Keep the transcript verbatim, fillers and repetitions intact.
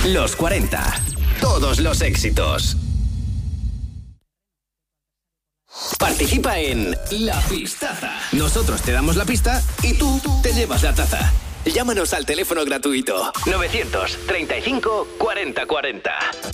Los cuarenta. Todos los éxitos. Participa en La Pistaza. Nosotros te damos la pista y tú te llevas la taza. Llámanos al teléfono gratuito novecientos treinta y cinco cuarenta cuarenta.